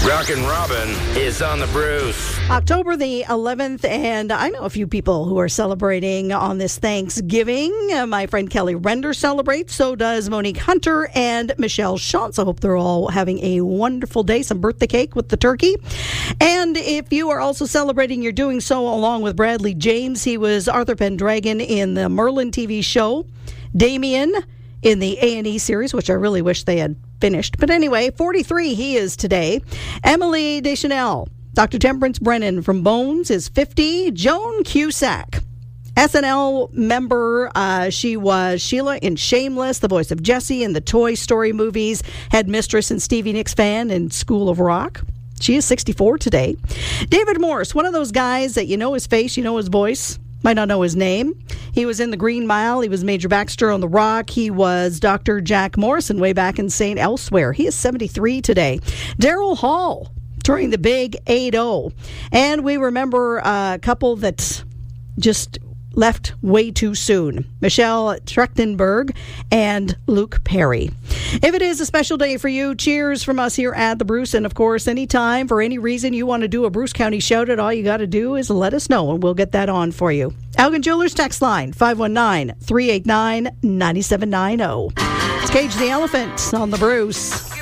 Rockin' Robin is on the Bruce. October the 11th, and I know a few people who are celebrating on this Thanksgiving. My friend Kelly Render celebrates, so does Monique Hunter and Michelle Shantz. I hope they're all having a wonderful day, some birthday cake with the turkey. And if you are also celebrating, you're doing so along with Bradley James. He was Arthur Pendragon in the Merlin TV show. Damien in the A&E series, which I really wish they had finished. But anyway, 43 he is today. Emily Deschanel. Dr. Temperance Brennan from Bones is 50. Joan Cusack, SNL member. She was Sheila in Shameless, the voice of Jessie in the Toy Story movies, headmistress and Stevie Nicks fan in School of Rock. She is 64 today. David Morse, one of those guys that you know his face, you know his voice, might not know his name. He was in The Green Mile. He was Major Baxter on The Rock. He was Dr. Jack Morrison way back in St. Elsewhere. He is 73 today. Daryl Hall during the big 8-0. And we remember a couple that just left way too soon. Michelle Trachtenberg and Luke Perry. If it is a special day for you, cheers from us here at the Bruce. And of course, anytime, for any reason you want to do a Bruce County shout out, all you got to do is let us know and we'll get that on for you. Elgin Jewelers text line 519-389-9790. It's Cage the Elephant on the Bruce.